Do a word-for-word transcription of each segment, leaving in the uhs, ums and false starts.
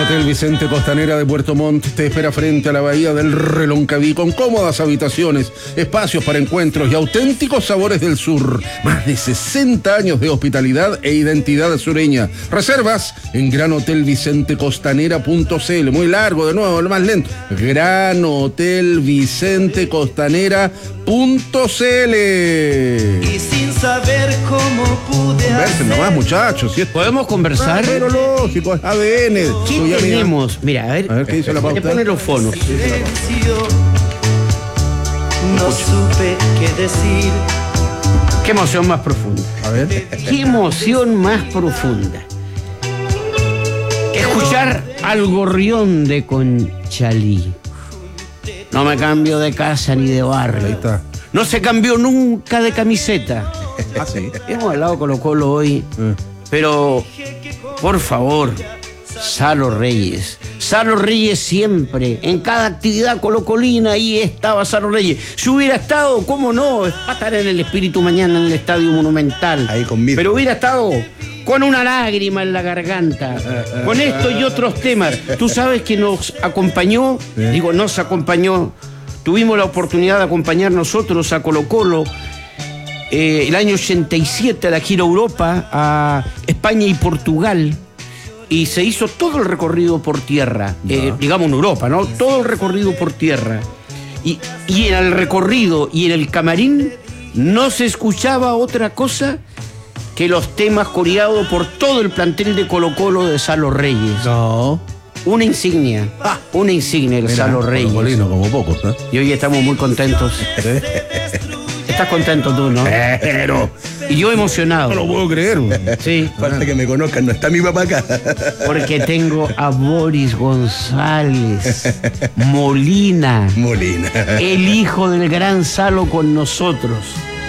Hotel Vicente Costanera de Puerto Montt te espera frente a la bahía del Reloncaví con cómodas habitaciones, espacios para encuentros y auténticos sabores del sur. Más de sesenta años de hospitalidad e identidad sureña. Reservas en gran hotel vicente costanera punto c l. Muy largo, de nuevo, el más lento. gran hotel vicente costanera punto c l. Y sin saber cómo pude Conversen nomás, muchachos. Si es... ¿Podemos conversar? Ah, pero lógico, es A D N. ¿Qué Tú ya tenemos? Mira, a ver, A ver, ¿qué dice la pauta? te pone los fonos. silencio, no supe qué decir. Qué emoción más profunda. A ver. Qué emoción más profunda. Escuchar al gorrión de Conchalí. No me cambio de casa ni de Ahí barrio. está. No se cambió nunca de camiseta. Ah, sí. Hemos hablado Colo Colo hoy, Eh. pero por favor, Salo Reyes. Salo Reyes siempre, en cada actividad colocolina, ahí estaba Salo Reyes. Si hubiera estado, ¿cómo no? Va a estar en el espíritu mañana en el Estadio Monumental. Ahí conmigo. Pero hubiera estado con una lágrima en la garganta, con esto y otros temas. Tú sabes que nos acompañó, digo, nos acompañó, tuvimos la oportunidad de acompañar nosotros a Colo Colo eh, el año ochenta y siete a la gira Europa, a España y Portugal, y se hizo todo el recorrido por tierra, eh, digamos en Europa, ¿no? Todo el recorrido por tierra. Y, y en el recorrido y en el camarín no se escuchaba otra cosa que los temas coreados por todo el plantel de Colo Colo de Salo Reyes. No. Una insignia, una insignia el Salo Reyes. Colocolino, como pocos, ¿eh? Y hoy estamos muy contentos. Estás contento tú, ¿no? Pero Y yo emocionado. no lo puedo creer. Sí, Falta que me conozcan, no está mi papá acá. porque tengo a Boris González Molina, Molina. el hijo del gran Salo con nosotros.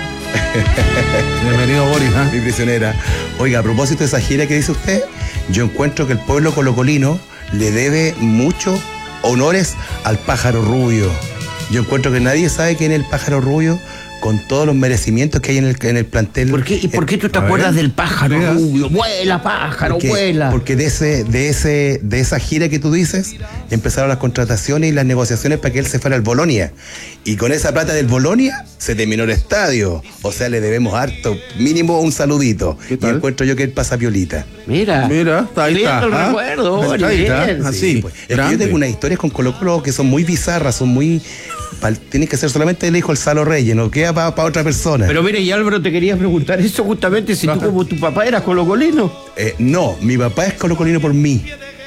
Bienvenido, Boris. ¿eh? Mi prisionera. Oiga, a propósito de esa gira que dice usted, yo encuentro que el pueblo colocolino le debe muchos honores al pájaro rubio. Yo encuentro que nadie sabe quién es el pájaro rubio, con todos los merecimientos que hay en el, en el plantel. ¿Por qué? ¿Y por qué tú te A acuerdas ver, del pájaro diga. rubio? Vuela, pájaro, Porque, vuela. porque de ese, de ese, de esa gira que tú dices, empezaron las contrataciones y las negociaciones para que él se fuera al Bolonia. Y con esa plata del Bolonia se terminó el estadio. O sea, le debemos harto, mínimo un saludito. ¿Qué Y tal? encuentro yo que él pasa piolita. Mira, Mira, está ahí. lindo Está, el ¿ah? recuerdo, Boris, Ahí está, bien. así. pues. Es que grande. yo tengo unas historias con Colo Colo que son muy bizarras, son muy... pal- Tienen que ser solamente el hijo del Salo Reyes, no queda para otra persona. Pero mire, y Álvaro, te quería preguntar eso justamente, si tú como tu papá eras colocolino. Eh, no, mi papá es colocolino por mí.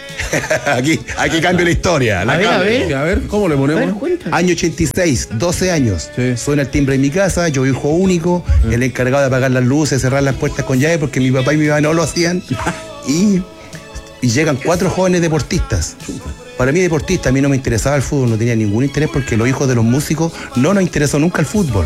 aquí, aquí cambio la historia. La A ver, a cambio. ver. A ver, ¿cómo le A ver, ponemos? cuenta. Año ochenta y seis, doce años. Sí. Suena el timbre en mi casa, yo hijo único, el encargado de apagar las luces, cerrar las puertas con llave porque mi papá y mi mamá no lo hacían. y, y llegan cuatro jóvenes deportistas. Para mí deportista, a mí no me interesaba el fútbol, no tenía ningún interés porque los hijos de los músicos no nos interesó nunca el fútbol.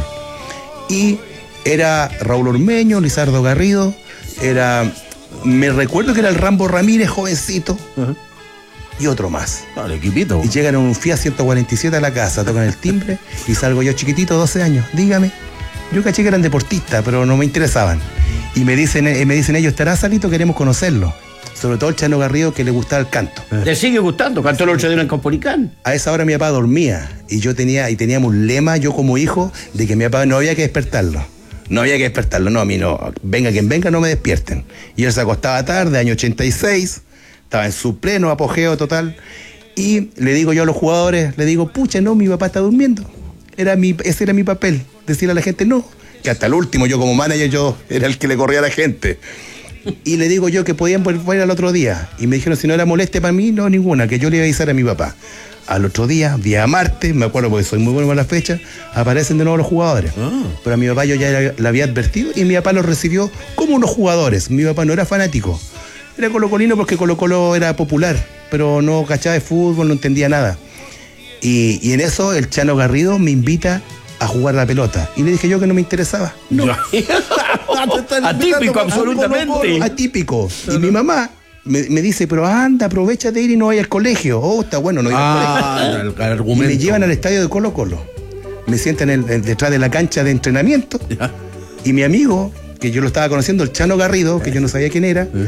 Y era Raúl Ormeño, Lizardo Garrido, era... Me recuerdo que era el Rambo Ramírez, jovencito, Ajá. y otro más. Ah, el equipito. Y llegan en un Fiat ciento cuarenta y siete a la casa, tocan el timbre y salgo yo chiquitito, doce años. Dígame. Yo caché que eran deportistas, pero no me interesaban. Y me dicen, eh, me dicen ellos, ¿estará Salito? Queremos conocerlo. Sobre todo el Chano Garrido, que le gustaba el canto. ¿Te sigue gustando? Cantó el otro día en Campolicán. A esa hora mi papá dormía y yo tenía, y teníamos un lema, yo como hijo, de que mi papá no había que despertarlo. No había que despertarlo, no, a mí no. Venga quien venga, no me despierten. Y él se acostaba tarde, año ochenta y seis, estaba en su pleno apogeo total. Y le digo yo a los jugadores, le digo, pucha, no, mi papá está durmiendo. Era mi, ese era mi papel, decirle a la gente no. Que hasta el último, yo como manager, yo era el que le corría a la gente. Y le digo yo que podían volver al otro día. Y me dijeron, si no era molestia para mí, no, ninguna, que yo le iba a avisar a mi papá. Al otro día, día martes, me acuerdo porque soy muy bueno con las fechas, aparecen de nuevo los jugadores. Ah. Pero a mi papá yo ya era- le había advertido y mi papá los recibió como unos jugadores. Mi papá no era fanático. Era colocolino porque Colo Colo era popular, pero no cachaba de fútbol, no entendía nada. Y, y en eso el Chano Garrido me invita a jugar la pelota. Y le dije yo que no me interesaba. No. Atípico, absolutamente. Atípico. Y mi mamá me, me dice, pero anda, aprovecha de ir y no vaya al colegio. Oh, está bueno, no ir Ah, al el, colegio. Y argumento. me llevan al estadio de Colo Colo. Me sientan en el- detrás de la cancha de entrenamiento. Ya. Y mi amigo, que yo lo estaba conociendo, el Chano Garrido, que yo no sabía quién era,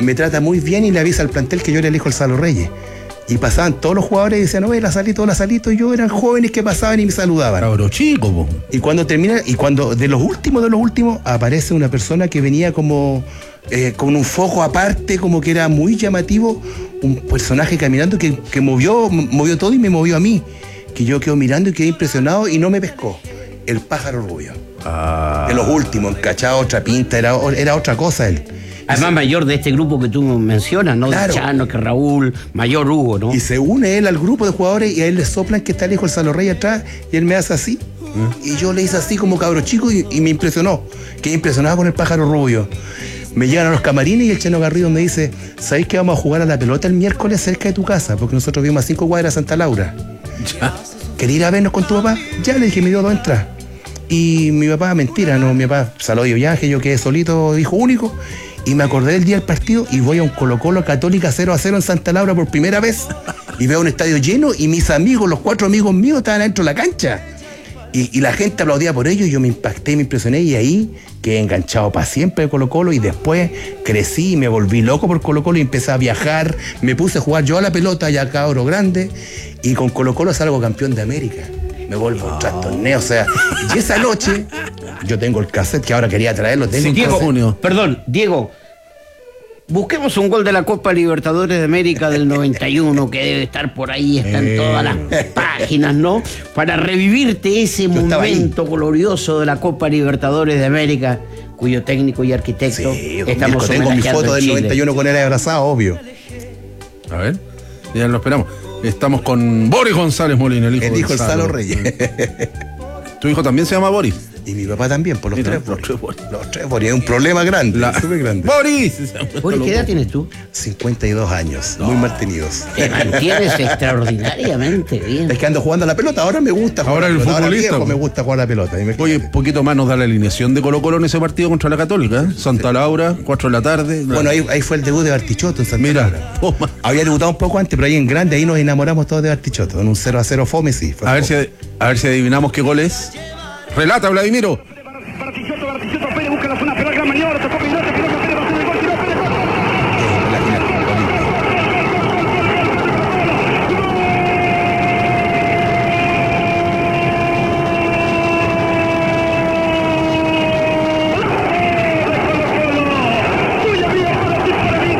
me trata muy bien y le avisa al plantel que yo era el hijo del Salo Reyes. Y pasaban todos los jugadores y decían, no, la Salito, la Salito, y yo eran jóvenes que pasaban y me saludaban. Cabro chico, po. Y cuando termina, y cuando de los últimos de los últimos, aparece una persona que venía como eh, con un foco aparte, como que era muy llamativo, un personaje caminando que, que movió, movió todo y me movió a mí. Que yo quedo mirando y quedé impresionado y no me pescó. El pájaro rubio. Ah. De los últimos, encachado, otra pinta, era, era otra cosa él. Además, mayor de este grupo que tú mencionas, ¿no? Claro. De Chano, que Raúl, mayor Hugo, ¿no? Y se une él al grupo de jugadores y a él le soplan que está el hijo del Salo Rey atrás y él me hace así. ¿Eh? Y yo le hice así como cabro chico y, y me impresionó. Quedé impresionado con el pájaro rubio. Me llegan a los camarines y el Chano Garrido me dice, ¿sabéis que vamos a jugar a la pelota el miércoles cerca de tu casa? Porque nosotros vivimos a cinco cuadras de Santa Laura. Ya. ¿Querías ir a vernos con tu papá? Ya le dije, me dio dos entradas. Y mi papá, mentira, no, mi papá saló de viaje, yo quedé solito, hijo único. Y me acordé del día del partido y voy a un Colo-Colo Católica cero a cero en Santa Laura por primera vez. Y veo un estadio lleno y mis amigos, los cuatro amigos míos, estaban dentro de la cancha. Y, y la gente aplaudía por ellos y yo me impacté, me impresioné y ahí quedé enganchado para siempre de Colo-Colo y después crecí y me volví loco por Colo-Colo y empecé a viajar. Me puse a jugar yo a la pelota ya cabro grande y con Colo-Colo salgo campeón de América. Me vuelvo a un trastorneo, o sea, y esa noche yo tengo el cassette que ahora quería traerlo, tengo Sí, el Diego, junio. Perdón, Diego, busquemos un gol de la Copa Libertadores de América del noventa y uno que debe estar por ahí, está en Eh. todas las páginas, ¿no? Para revivirte ese Yo estaba momento glorioso de la Copa Libertadores de América, cuyo técnico y arquitecto Sí, estamos tengo mi homenajeando foto en del Chile. noventa y uno con él abrazado, obvio. A ver, ya lo esperamos. Estamos con Boris González Molina, el hijo, El del hijo del Salo Reyes. Tu hijo también se llama Boris. Y mi papá también, por los Mira, tres los Boris. tres Boris. Los tres Boris, es un problema grande, La- súper grande. ¡Boris! Oye, ¿qué edad tienes tú? cincuenta y dos años, muy mantenidos. Te mantienes extraordinariamente bien. Es que ando jugando a la pelota, ahora me gusta jugar Ahora a la el pelota, futbolista, viejo, pues. me gusta jugar a la pelota. imagínate. Oye, poquito más nos da la alineación de Colo-Colo en ese partido contra la Católica, ¿eh? Santa Laura, cuatro de la tarde. Bueno, ahí, ahí fue el debut de Bartichotto en Santa Laura. Mira, toma. Había debutado un poco antes, pero ahí en grande, ahí nos enamoramos todos de Bartichotto. En un cero a cero fome, sí. fue A ver, fome. si, a ver si adivinamos qué gol es. Relata, Vladimiro. Bartichotto, Bartichotto, Pérez busca la zona, pero la gran maniobra, tocó Pilote, Pilote, Pérez va a hacer el gol, tiró Pérez, gol. Eh, la final, Olimpia. Suya vida para ti, para mí.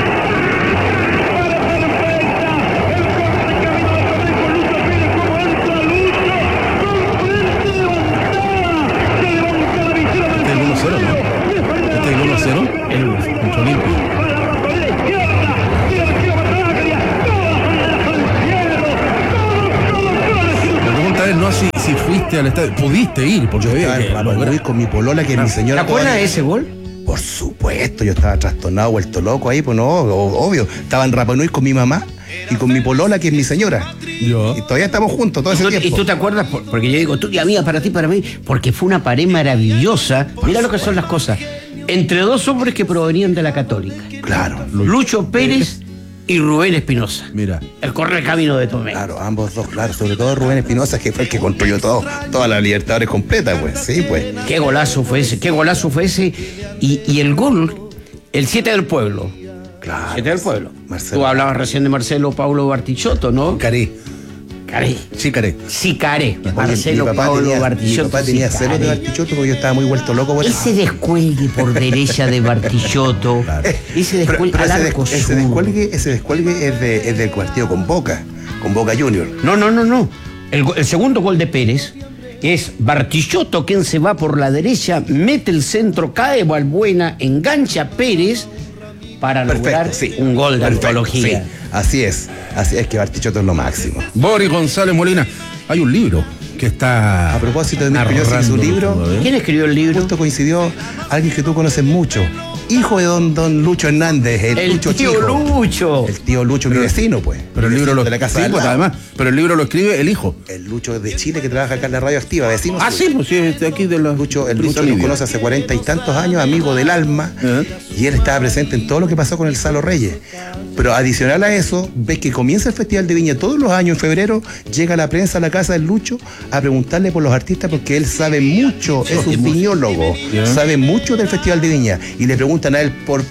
Para perfecta. El corte camino de Cornejo, Lucho Pérez, como entra Lucho. Sorprende, levantada. Se levanta la visera del Este es el uno cero, ¿no? Este es el uno cero. El contra Olimpia. para la banda de la izquierda. Tira de izquierda para Bataglia. Todas banderas al cielo. Todos, todos, todos. La pregunta es no si, si fuiste al estadio. Pudiste ir, porque Yo había estaba que en Rapa lograr- Nui con mi polola, que es mi ¿Te señora. acuerdas todavía. de ese gol? Por supuesto, yo estaba trastornado, vuelto loco ahí, pues no, o- obvio. Estaba en Rapa Nui con mi mamá y con mi polola, que es mi señora. Yo. Y todavía estamos juntos todo ¿Y ese tú, tiempo. y tú te acuerdas? Por- Porque yo digo, tú y amiga, para ti, para mí, porque fue una pared maravillosa. Mira lo que son las cosas. Entre dos hombres que provenían de la Católica. Claro, Lucho Pérez y Rubén Espinosa. Mira. El corre camino de Tomé. claro, ambos dos, claro, sobre todo Rubén Espinosa, que fue el que construyó todo, toda la Libertadores completa, pues, sí, pues. Qué golazo fue ese, qué golazo fue ese. Y, y el gol, el siete del pueblo. Claro. siete del pueblo. Marcelo. Tú hablabas recién de Marcelo Paulo Bartichotto, ¿no? Caré. Caré. Sí, Caré. Sí, Caré. Oye, Marcelo mi papá Paulo tenía, mi Bartichotto. papá tenía sí, cero de Caré. Bartichotto porque yo estaba muy vuelto loco por Ese descuelgue por derecha de Bartichotto. Ese Pero- descuelgue pero al ese, arco des- ese sur. descuelgue, ese descuelgue es, de, es del partido con Boca, con Boca Junior. No, no, no, no. El, go- el segundo gol de Pérez es Bartichotto, quien se va por la derecha, mete el centro, cae Balbuena, engancha a Pérez para lograr Perfecto, sí. un gol de Perfecto, antología. sí. Así es, así es que Bartichotto es lo máximo. Boris González Molina. Hay un libro que está. A propósito de Mirko Yossi y su narrándolo libro, todo, ¿eh? ¿Quién escribió el libro? Justo coincidió alguien que tú conoces mucho, hijo de don, don Lucho Hernández, el, El Lucho tío Chico. Lucho. El tío Lucho, mi vecino, pues. Pero el Mi libro vecino lo de la casa sí, de pues, al lado. además, pero el libro lo escribe el hijo. El Lucho de Chile que trabaja acá en la radio activa, vecino. Ah, suyo. sí, pues sí, es de aquí de la. Lucho, el Prisa Lucho nos Lidia. conoce hace cuarenta y tantos años, amigo del alma, Ajá. y él estaba presente en todo lo que pasó con el Salo Reyes. Pero adicional a eso, ves que comienza el Festival de Viña todos los años, en febrero, llega la prensa a la casa del Lucho a preguntarle por los artistas porque él sabe mucho, es un viñólogo, Ya. sabe mucho del Festival de Viña, y le preguntan a él por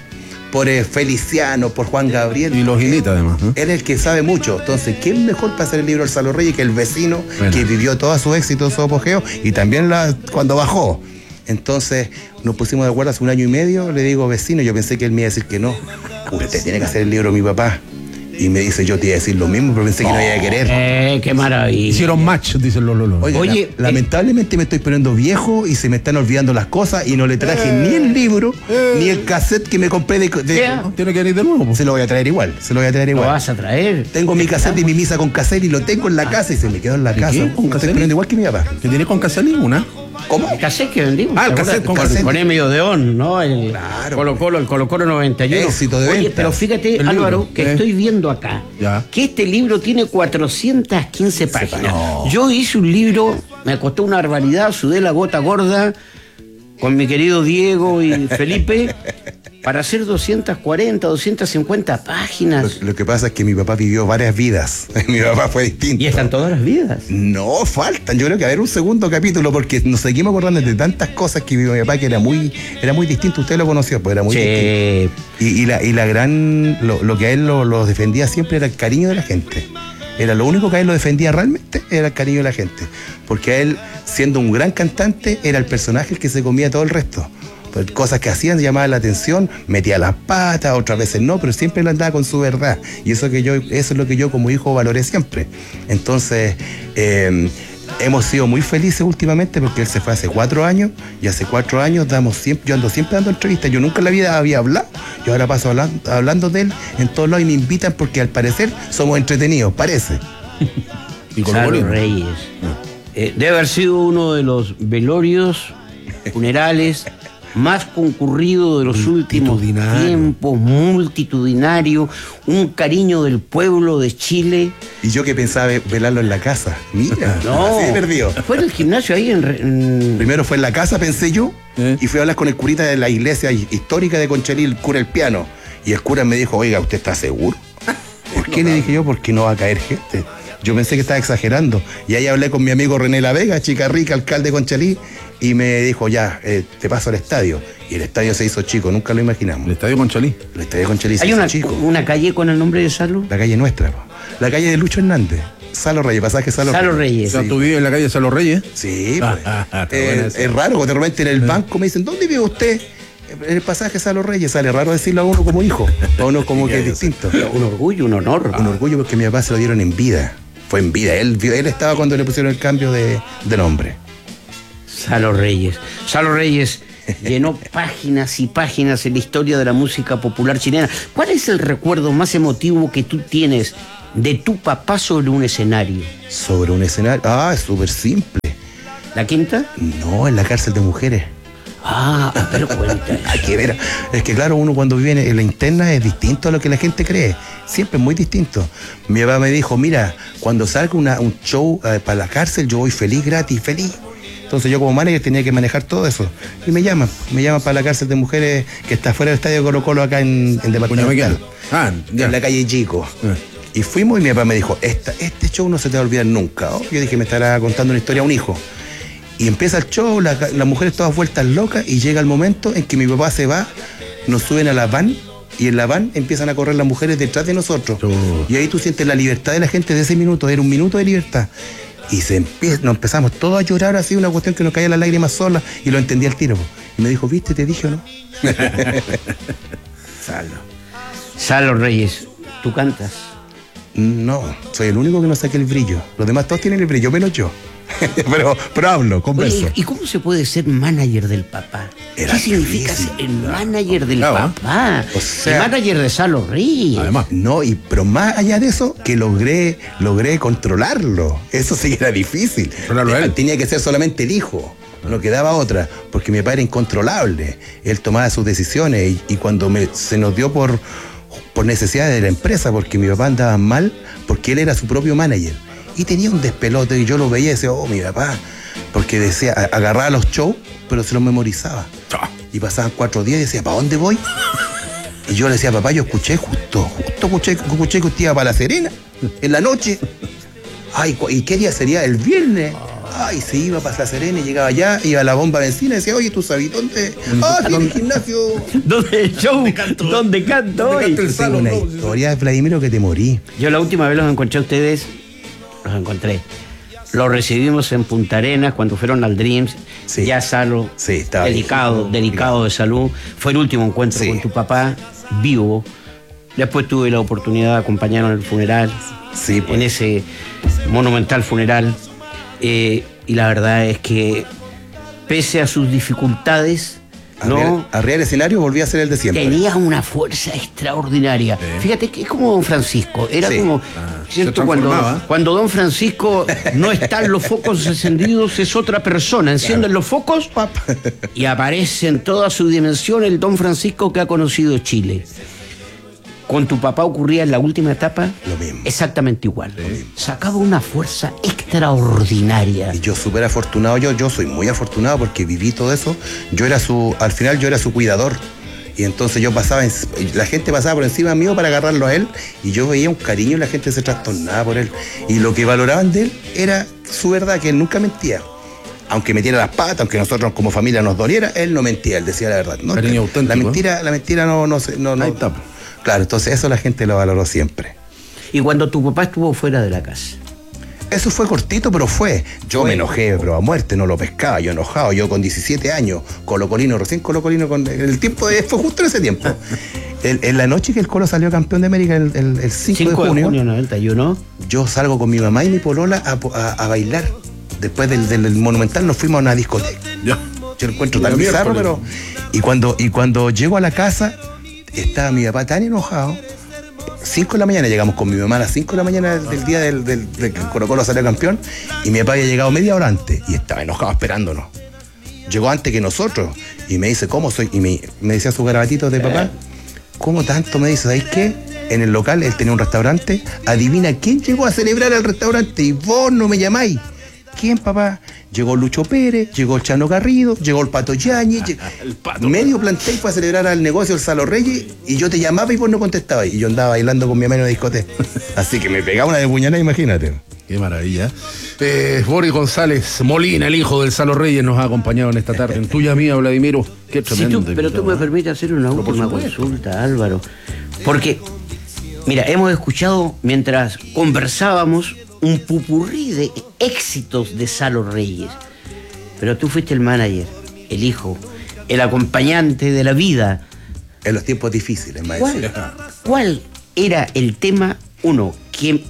por eh, Feliciano, por Juan Gabriel. Y los Gilita, además, ¿no? Él es el que sabe mucho. Entonces, ¿quién mejor para hacer el libro del Salo Reyes que el vecino Bueno. que vivió todo su éxito, su apogeo y también la, cuando bajó? Entonces, nos pusimos de acuerdo hace un año y medio. Le digo, vecino, yo pensé que él me iba a decir que no. Usted tiene que hacer el libro de mi papá. Y me dice, yo te iba a decir lo mismo, pero pensé que no iba a querer. Eh, qué maravilla. Hicieron match, dicen los lolos. Oye, Oye, la- lamentablemente me estoy poniendo viejo y se me están olvidando las cosas y no le traje ni el libro ni el cassette que me compré de, de- ¿Qué? No, tiene que venir de nuevo. pues. se lo voy a traer igual, se lo voy a traer ¿Lo igual. vas a traer? Tengo mi cassette y mi misa con cassette y lo tengo en la casa y se me quedó en la ¿Y casa. qué? ¿Un Me estoy cassette? poniendo igual que mi papá. Que tiene con Casalín una. ¿Cómo? El cassette que vendimos. Ah, el ¿te cassette acuerdas? con cassette. Con Emilio Deón, ¿no? El Claro. Colo Colo, el Colo Colo noventa y uno. Éxito de Oye, ventas. pero fíjate, El Álvaro, libro, que ¿eh? estoy viendo acá Ya. que este libro tiene cuatrocientas quince páginas. No. Yo hice un libro, me costó una barbaridad, sudé la gota gorda con mi querido Diego y Felipe para hacer doscientas cuarenta, doscientas cincuenta páginas. Lo, lo que pasa es que mi papá vivió varias vidas. Mi papá fue distinto. Y están todas las vidas. No, faltan. Yo creo que va a haber un segundo capítulo porque nos seguimos acordando de tantas cosas que vivió mi papá que era muy, era muy distinto. Usted lo conoció, pues era muy distinto. Che, Y, y la, y la gran, lo, lo que a él lo, lo defendía siempre era el cariño de la gente. Era lo único que a él lo defendía realmente, era el cariño de la gente. Porque a él, siendo un gran cantante, era el personaje el que se comía todo el resto. Pues cosas que hacían llamaban la atención, metía las patas, otras veces no, pero siempre él andaba con su verdad. Y eso que yo, eso es lo que yo como hijo valoré siempre. Entonces, eh, hemos sido muy felices últimamente porque él se fue hace cuatro años y hace cuatro años damos siempre, yo ando siempre dando entrevistas. Yo nunca en la vida había hablado. Yo ahora paso hablando, hablando de él en todos lados y me invitan porque al parecer somos entretenidos, parece. Y con Salo los bolinos. Reyes. Eh, debe haber sido uno de los velorios funerales más concurrido de los últimos Multitudinario. tiempos, multitudinario, un cariño del pueblo de Chile. Y yo que pensaba velarlo en la casa. Mira, No, así de perdido. fue en el gimnasio ahí en... Re- en- Primero fue en la casa, pensé yo, ¿Eh? y fui a hablar con el curita de la iglesia histórica de Conchalí, el cura El Piano. Y el cura me dijo, oiga, ¿usted está seguro? ¿Por qué? Le dije yo, porque no va a caer gente. Yo pensé que estaba exagerando. Y ahí hablé con mi amigo René La Vega, chica rica, alcalde de Conchalí, y me dijo, ya, eh, te paso al estadio. Y el estadio se hizo chico, nunca lo imaginamos. El estadio Conchalí. El estadio de Conchalí se Hay hizo una, chico. una calle con el nombre de Salo. La calle nuestra, po. La calle de Lucho Hernández. Salo Reyes, pasaje Salo, Salo O Reyes. sea, Sí. tú vives en la calle Salo Reyes. Sí, pues. Ah, ah, está Eh, buena esa. es raro, porque de repente en el banco me dicen, ¿dónde vive usted? En el pasaje Salo Reyes. Sale raro decirlo a uno como hijo, a uno como que es distinto. Un orgullo, un honor. Un orgullo porque a mi papá se lo dieron en vida. Fue en vida. Él, vio- él estaba cuando le pusieron el cambio de, de nombre. Salo Reyes. Salo Reyes llenó páginas y páginas en la historia de la música popular chilena. ¿Cuál es el recuerdo más emotivo que tú tienes de tu papá sobre un escenario? Sobre un escenario. Ah, es súper simple. ¿La quinta? No, en la cárcel de mujeres. Ah, pero cuenta. Hay que ver. Es que claro, uno cuando vive en la interna es distinto a lo que la gente cree. Siempre es muy distinto. Mi papá me dijo, mira, cuando salga una- un show eh, para la cárcel, yo voy feliz, gratis, feliz. Entonces yo como manager tenía que manejar todo eso. Y me llaman, me llaman para la cárcel de mujeres que está fuera del estadio Colo Colo acá en, en Departamental. Ah, ya. En la calle Chico. Eh. Y fuimos y mi papá me dijo, Esta, este show no se te va a olvidar nunca. Oh, yo dije, me estará contando una historia a un hijo. Y empieza el show, la- las mujeres todas vueltas locas y llega el momento en que mi papá se va, nos suben a la van y en la van empiezan a correr las mujeres detrás de nosotros. Oh. Y ahí tú sientes la libertad de la gente de ese minuto, era un minuto de libertad. Y se empieza, nos empezamos todos a llorar así, una cuestión que nos caía las lágrimas solas y lo entendí al tiro. Po. Y me dijo, ¿viste? Te dije o no. Salo. Salo Reyes, ¿tú cantas? No, soy el único que no saque el brillo. Los demás todos tienen el brillo, menos yo. pero, pero hablo, converso. Oye, ¿y cómo se puede ser manager del papá? Era ¿Qué significa difícil. ser el manager del Claro. papá? O sea- el manager de Salo Reyes. Además. No, y pero más allá de eso, que logré, logré controlarlo. Eso sí que era difícil. Controlarlo a él. Tenía que ser solamente el hijo. No quedaba otra, porque mi papá era incontrolable. Él tomaba sus decisiones y, y cuando me, se nos dio por, por necesidad de la empresa, porque mi papá andaba mal, porque él era su propio manager. Y tenía un despelote y yo lo veía y decía, oh, mi papá. Porque decía, a- agarraba los shows, pero se los memorizaba. Ah. Y pasaban cuatro días y decía, ¿para dónde voy? Y yo le decía, papá, yo escuché justo, justo escuché, escuché que usted iba para La Serena, en la noche. Ay, cu- ¿y qué día sería? El viernes. ay, se iba para La Serena y llegaba allá, iba a la bomba benzina y decía, oye, ¿tú sabes dónde? Ah, sí, en el gimnasio. ¿Dónde el show? ¿Dónde canto hoy? canta el Tengo una historia, Vladimiro, que te morí. Yo la última vez los encontré a ustedes, los encontré. Los recibimos en Punta Arenas cuando fueron al Dreams. Sí. Ya Salo, Sí, estaba delicado, viejito, delicado de salud. Fue el último encuentro Sí. con tu papá, vivo. Después tuve la oportunidad de acompañarlo en el funeral, Sí, pues. en ese monumental funeral. Eh, y la verdad es que, pese a sus dificultades, Arriba, no arriba del escenario volví a ser el de siempre. tenía una fuerza extraordinaria. Fíjate que es como Don Francisco. Era Sí. como, Ah, ¿cierto? se Cuando, transformaba. cuando Don Francisco no están los focos encendidos, es otra persona. Encienden los focos Pap. y aparece en toda su dimensión el Don Francisco que ha conocido Chile. Con tu papá ocurría en la última etapa Lo mismo. exactamente igual. Sacaba una fuerza extraordinaria. Y yo súper afortunado, yo, yo soy muy afortunado porque viví todo eso. Yo era su, al final yo era su cuidador. Y entonces yo pasaba, en- la gente pasaba por encima mío para agarrarlo a él y yo veía un cariño y la gente se trastornaba por él. Y lo que valoraban de él era su verdad, que él nunca mentía. Aunque metiera las patas, aunque nosotros como familia nos doliera, él no mentía, él decía la verdad. No, Cariño la auténtico. mentira, la mentira no, no, se- no, no. Ahí está. Claro, entonces eso la gente lo valoró siempre. Y cuando tu papá estuvo fuera de la casa. Eso fue cortito, pero fue. Yo me enojé, pero a muerte, no lo pescaba, yo enojado, yo con diecisiete años, colocolino, recién colocolino, con el tiempo de, fue justo en ese tiempo. El- en la noche que el Colo salió campeón de América, el, el- el cinco, de junio, noventa y uno. yo salgo con mi mamá y mi polola a, a- a bailar. Después del, del Monumental nos fuimos a una discoteca. Ya. Yo lo encuentro La tan bizarro, miércoles. pero... Y cuando, y cuando llego a la casa, estaba mi papá tan enojado. cinco de la mañana, llegamos con mi mamá a las cinco de la mañana del, del día del, del, del que el Colo Colo salió campeón, y mi papá había llegado media hora antes y estaba enojado esperándonos. Llegó antes que nosotros y me dice, ¿cómo soy? Y me, me decía su garabatito de papá, ¿cómo tanto? Me dice, ¿sabéis qué? En el local, él tenía un restaurante, adivina quién llegó a celebrar al restaurante y vos no me llamáis. ¿Quién, papá? Llegó Lucho Pérez, llegó el Chano Garrido, llegó el Pato Yañez, lleg- El Pato. medio plantel fue a celebrar al negocio del Salo Reyes y yo te llamaba y vos no contestabas. Y yo andaba bailando con mi mamá en una discoteca. Así que me pegaba una de puñalada, imagínate. Qué maravilla. Eh, Boris González Molina, el hijo del Salo Reyes, nos ha acompañado en esta tarde. En tuya mía, Vladimiro. Qué Si tremendo. tú- pero tú me permites hacer una Pero por última supuesto. consulta, Álvaro. Porque, mira, hemos escuchado mientras conversábamos un pupurrí de éxitos de Salo Reyes. Pero tú fuiste el manager, el hijo, el acompañante de la vida. En los tiempos difíciles, maestro. ¿Cuál, cuál era el tema, uno, que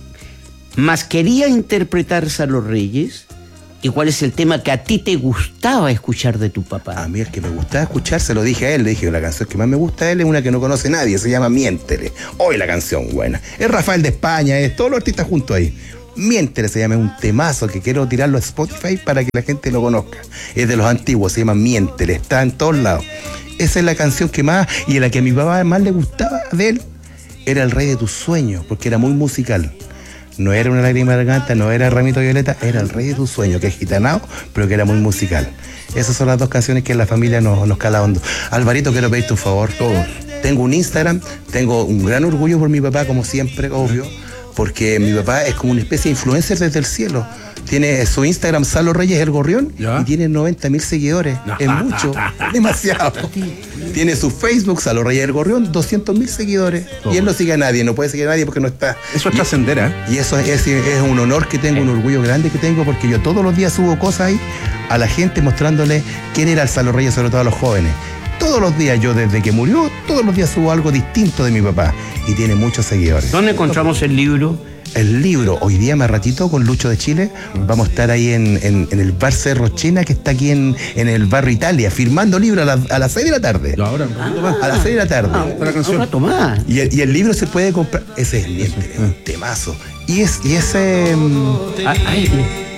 más quería interpretar Salo Reyes? ¿Y cuál es el tema que a ti te gustaba escuchar de tu papá? A mí el que me gustaba escuchar, se lo dije a él, le dije, la canción que más me gusta a él es una que no conoce nadie, se llama Miéntele. Hoy la canción buena. Es Rafael de España, es todos los artistas juntos ahí. Miéntele se llama, es un temazo que quiero tirarlo a Spotify para que la gente lo conozca. Es de los antiguos, se llama Miéntele, está en todos lados. Esa es la canción que más, y la que a mi papá más le gustaba de él, era El Rey de tus Sueños, porque era muy musical. No era Una Lágrima de la Garganta, no era Ramito Violeta, era El Rey de tus Sueños, que es gitanao, pero que era muy musical. Esas son las dos canciones que en la familia nos, nos cala hondo. Alvarito, quiero pedirte un favor. Todos. Tengo un Instagram, tengo un gran orgullo por mi papá, como siempre, obvio, porque mi papá es como una especie de influencer desde el cielo. Tiene su Instagram, Salo Reyes El Gorrión, ¿Ya? y tiene noventa mil seguidores. Es mucho, es demasiado. Tiene su Facebook, Salo Reyes El Gorrión, doscientos mil seguidores. Y él no sigue a nadie, no puede seguir a nadie porque no está. Eso es trascender, ¿eh? Y eso es, es un honor que tengo, un orgullo grande que tengo, porque yo todos los días subo cosas ahí a la gente mostrándole quién era el Salo Reyes, sobre todo a los jóvenes. Todos los días, yo desde que murió, todos los días subo algo distinto de mi papá. Y tiene muchos seguidores. ¿Dónde encontramos el libro? El libro, hoy día más ratito, con Lucho de Chile, vamos a estar ahí en, en- en el bar Cerro Chena, que está aquí en, en el barrio Italia, firmando libros a, la- a las seis de la tarde. Y ahora, un poquito más. A las seis de la tarde. Está la Un canción. rato más. Y el, y el libro se puede comprar. Ese es el miente, es un temazo. Y, es, y ese. mm, Ah, ay,